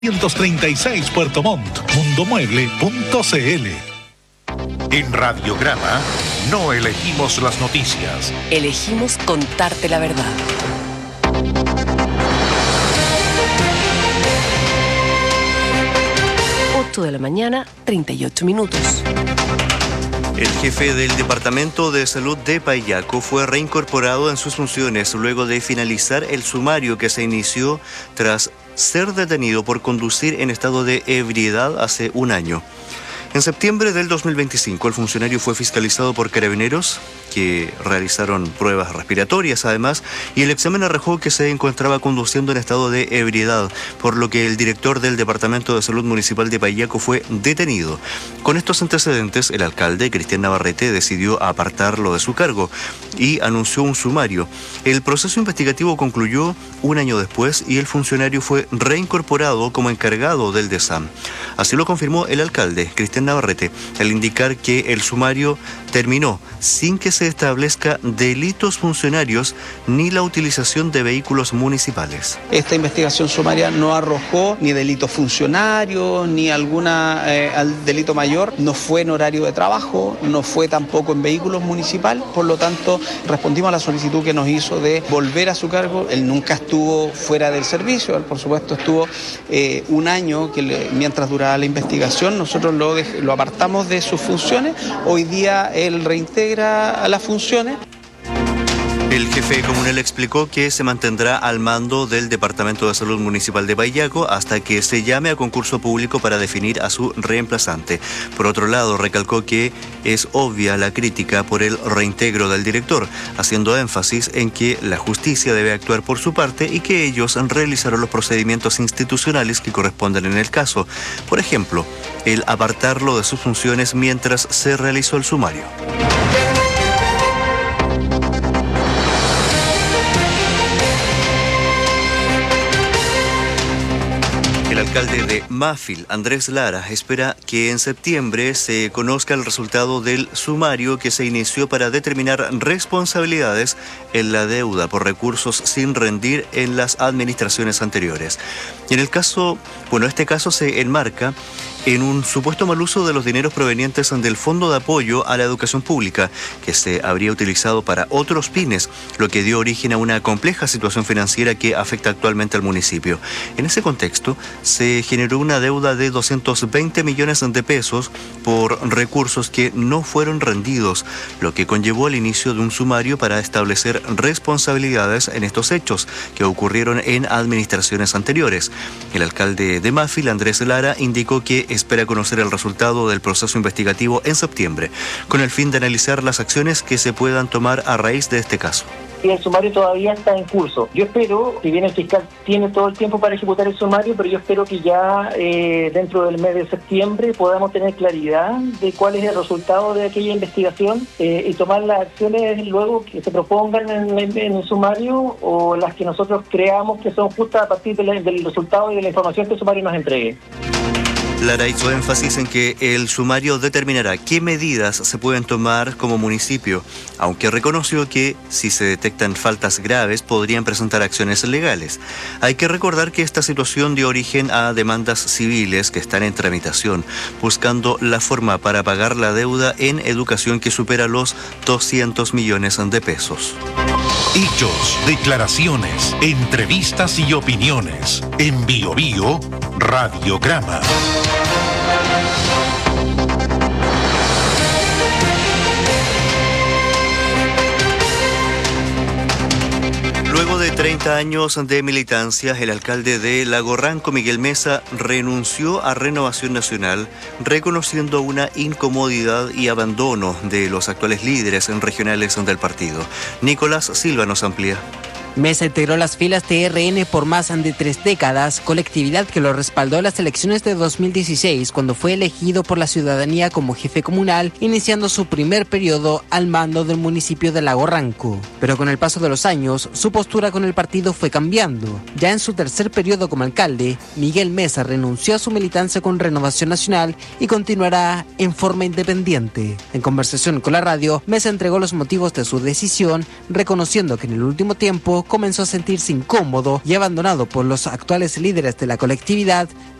136 Puerto Montt, mundomueble.cl. En Radiograma no elegimos las noticias. Elegimos contarte la verdad. De la mañana, 38 minutos. El jefe del Departamento de Salud de Payaco fue reincorporado en sus funciones luego de finalizar el sumario que se inició tras ser detenido por conducir en estado de ebriedad hace un año. En septiembre del 2025, el funcionario fue fiscalizado por carabineros que realizaron pruebas respiratorias además, y el examen arrojó que se encontraba conduciendo en estado de ebriedad, por lo que el director del Departamento de Salud Municipal de Payaco fue detenido. Con estos antecedentes, el alcalde, Cristian Navarrete, decidió apartarlo de su cargo y anunció un sumario. El proceso investigativo concluyó un año después y el funcionario fue reincorporado como encargado del DESAM. Así lo confirmó el alcalde, Cristian Navarrete, al indicar que el sumario terminó sin que se establezca delitos funcionarios ni la utilización de vehículos municipales. Esta investigación sumaria no arrojó ni delitos funcionarios ni alguna delito mayor, no fue en horario de trabajo, no fue tampoco en vehículos municipales, por lo tanto respondimos a la solicitud que nos hizo de volver a su cargo. Él nunca estuvo fuera del servicio, él por supuesto estuvo un año mientras duraba la investigación, nosotros lo apartamos de sus funciones, hoy día él reintegra a las funciones. El jefe comunal explicó que se mantendrá al mando del Departamento de Salud Municipal de Payaco hasta que se llame a concurso público para definir a su reemplazante. Por otro lado, recalcó que es obvia la crítica por el reintegro del director, haciendo énfasis en que la justicia debe actuar por su parte y que ellos realizaron los procedimientos institucionales que corresponden en el caso. Por ejemplo, el apartarlo de sus funciones mientras se realizó el sumario. El alcalde de Mafil, Andrés Lara, espera que en septiembre se conozca el resultado del sumario que se inició para determinar responsabilidades en la deuda por recursos sin rendir en las administraciones anteriores. Y en este caso se enmarca en un supuesto mal uso de los dineros provenientes del Fondo de Apoyo a la Educación Pública, que se habría utilizado para otros fines, lo que dio origen a una compleja situación financiera que afecta actualmente al municipio. En ese contexto, se generó una deuda de 220 millones de pesos por recursos que no fueron rendidos, lo que conllevó el inicio de un sumario para establecer responsabilidades en estos hechos que ocurrieron en administraciones anteriores. El alcalde de Mafil, Andrés Lara, indicó que espera conocer el resultado del proceso investigativo en septiembre, con el fin de analizar las acciones que se puedan tomar a raíz de este caso. Y el sumario todavía está en curso. Yo espero, si bien el fiscal tiene todo el tiempo para ejecutar el sumario, pero yo espero que ya dentro del mes de septiembre podamos tener claridad de cuál es el resultado de aquella investigación y tomar las acciones luego que se propongan en el sumario o las que nosotros creamos que son justas a partir del resultado y de la información que el sumario nos entregue. Lara hizo énfasis en que el sumario determinará qué medidas se pueden tomar como municipio, aunque reconoció que si se detectan faltas graves podrían presentar acciones legales. Hay que recordar que esta situación dio origen a demandas civiles que están en tramitación, buscando la forma para pagar la deuda en educación que supera los 200 millones de pesos. Hechos, declaraciones, entrevistas y opiniones. En Bio Bio, Radiograma. Luego de 30 años de militancia, el alcalde de Lago Ranco, Miguel Mesa, renunció a Renovación Nacional, reconociendo una incomodidad y abandono de los actuales líderes regionales del partido. Nicolás Silva nos amplía. Mesa integró las filas de RN por más de 3 décadas, colectividad que lo respaldó en las elecciones de 2016 cuando fue elegido por la ciudadanía como jefe comunal, iniciando su primer periodo al mando del municipio de Lago Ranco. Pero con el paso de los años, su postura con el partido fue cambiando. Ya en su tercer periodo como alcalde, Miguel Mesa renunció a su militancia con Renovación Nacional y continuará en forma independiente. En conversación con la radio, Mesa entregó los motivos de su decisión, reconociendo que en el último tiempo comenzó a sentirse incómodo y abandonado por los actuales líderes de la colectividad,